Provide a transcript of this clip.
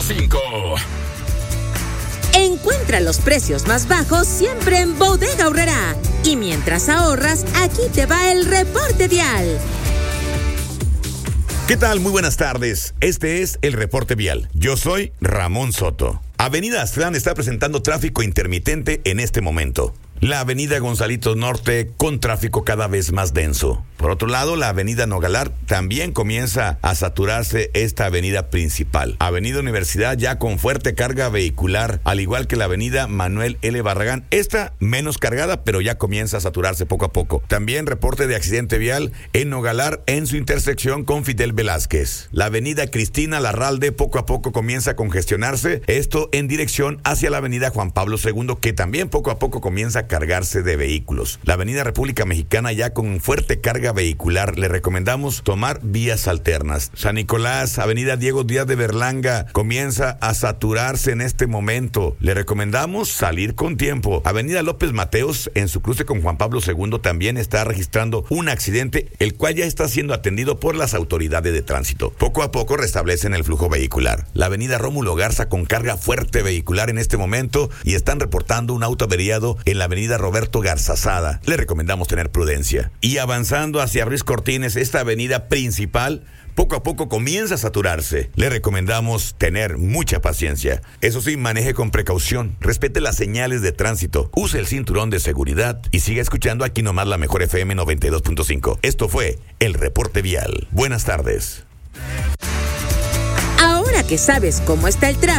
100.5. Encuentra los precios más bajos siempre en Bodega Aurrerá. Y mientras ahorras, aquí te va el reporte vial. ¿Qué tal? Muy buenas tardes. Este es el reporte vial. Yo soy Ramón Soto. Avenida Aztlán está presentando tráfico intermitente en este momento. La avenida Gonzalitos Norte con tráfico cada vez más denso. Por otro lado, la avenida Nogalar también comienza a saturarse esta avenida principal. Avenida Universidad ya con fuerte carga vehicular, al igual que la avenida Manuel L. Barragán. Esta menos cargada, pero ya comienza a saturarse poco a poco. También reporte de accidente vial en Nogalar en su intersección con Fidel Velázquez. La avenida Cristina Larralde poco a poco comienza a congestionarse. Esto en dirección hacia la avenida Juan Pablo II, que también poco a poco comienza a cargarse de vehículos. La avenida República Mexicana ya con fuerte carga vehicular. Le recomendamos tomar vías alternas. San Nicolás, avenida Diego Díaz de Berlanga comienza a saturarse en este momento. Le recomendamos salir con tiempo. Avenida López Mateos en su cruce con Juan Pablo II también está registrando un accidente, el cual ya está siendo atendido por las autoridades de tránsito. Poco a poco restablecen el flujo vehicular. La avenida Rómulo Garza con carga fuerte vehicular en este momento y están reportando un auto averiado en la avenida Roberto Garzazada. Le recomendamos tener prudencia. Y avanzando hacia Ruiz Cortines, esta avenida principal poco a poco comienza a saturarse. Le recomendamos tener mucha paciencia. Eso sí, maneje con precaución, respete las señales de tránsito, use el cinturón de seguridad y siga escuchando aquí nomás la mejor FM 92.5. Esto fue el reporte vial. Buenas tardes. Ahora que sabes cómo está el tráfico,